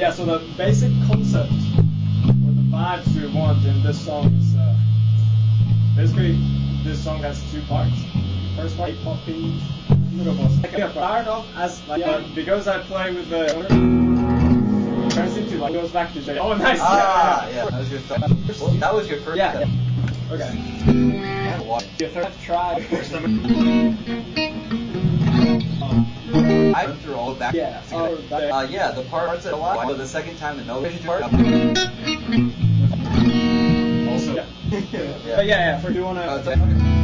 Yeah, so the basic concept, or the vibes we want in this song is, basically, this song has two parts. First part, poppy, middle voice. Start off as, like, because I play with the turns into, like, goes back to J. Oh, nice! Yeah. That was your third. Well, that was your first. Yeah. Okay. Your third try. I went through all of that. Yeah. Yeah, the parts that a lot. So the second time the note part. Also. Yeah. But yeah, for you wanna.